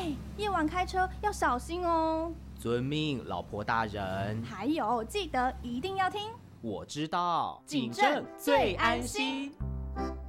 夜晚开车要小心哦。 遵命，老婆大人。 还有，记得一定要听。 我知道， 警政最安心。